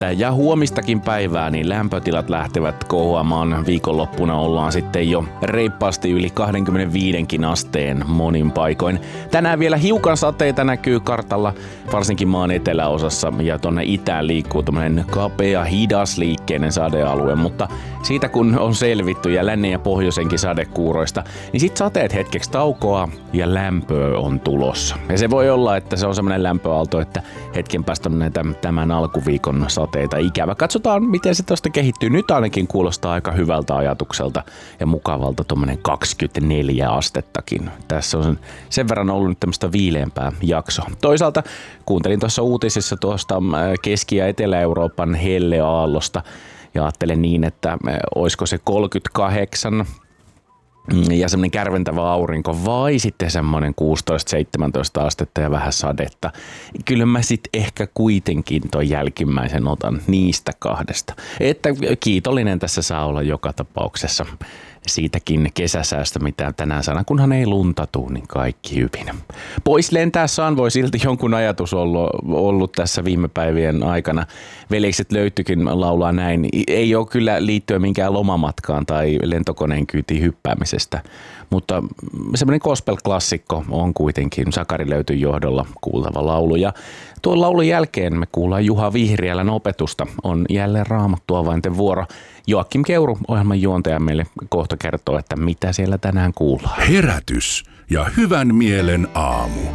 Ja huomistakin päivää, niin lämpötilat lähtevät kohoamaan. Viikonloppuna ollaan sitten jo reippaasti yli 25 asteen monin paikoin. Tänään vielä hiukan sateita näkyy kartalla, varsinkin maan eteläosassa, ja tonne itään liikkuu tämmönen kapea, hidasliikkeinen sadealue, mutta siitä kun on selvitty ja lännen ja pohjoisenkin sadekuuroista, niin sit sateet hetkeksi taukoaa ja lämpöä on tulossa. Ja se voi olla, että se on semmoinen lämpöaalto, että hetken päästä on näitä tämän alkuviikon sateita ikävä. Katsotaan, miten se tosta kehittyy. Nyt ainakin kuulostaa aika hyvältä ajatukselta ja mukavalta tuommoinen 24 astettakin. Tässä on sen verran ollut nyt tämmöistä viileämpää jaksoa. Toisaalta kuuntelin tuossa uutisissa tuosta Keski- ja Etelä-Euroopan helleaallosta ja ajattelen niin, että olisiko se 38 ja semmoinen kärventävä aurinko vai sitten semmoinen 16-17 astetta ja vähän sadetta. Kyllä mä sit ehkä kuitenkin ton jälkimmäisen otan niistä kahdesta. Että kiitollinen tässä saa olla joka tapauksessa siitäkin kesäsäästä, mitä tänään saadaan. Kunhan ei lunta tuu, niin kaikki hyvin. Pois lentää saan voi silti jonkun ajatus ollut tässä viime päivien aikana. Veljekset löytyikin laulaa näin. Ei ole kyllä liittyen minkään lomamatkaan tai lentokoneen kyytiin hyppäämisestä, mutta semmoinen gospel-klassikko on kuitenkin Sakari löytyi johdolla kuultava laulu. Ja tuon laulun jälkeen me kuullaan Juha Vihriälän opetusta. On jälleen Raamattua vainten vuoro. Joakim Keuru, ohjelman juontaja, meille kohta kertoo, että mitä siellä tänään kuullaan. Herätys ja hyvän mielen aamu.